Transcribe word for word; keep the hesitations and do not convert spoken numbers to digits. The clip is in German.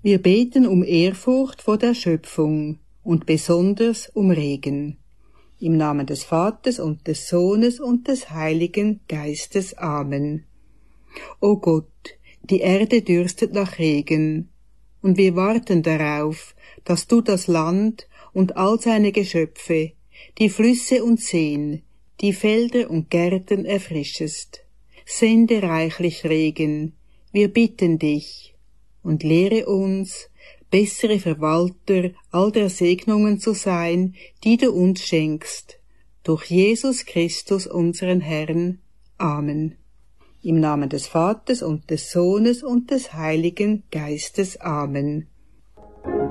Wir beten um Ehrfurcht vor der Schöpfung und besonders um Regen. Im Namen des Vaters und des Sohnes und des Heiligen Geistes. Amen. O Gott, die Erde dürstet nach Regen, und wir warten darauf, dass du das Land und all seine Geschöpfe, die Flüsse und Seen, die Felder und Gärten erfrischest. Sende reichlich Regen, wir bitten dich, und lehre uns, bessere Verwalter all der Segnungen zu sein, die du uns schenkst. Durch Jesus Christus, unseren Herrn. Amen. Im Namen des Vaters und des Sohnes und des Heiligen Geistes. Amen.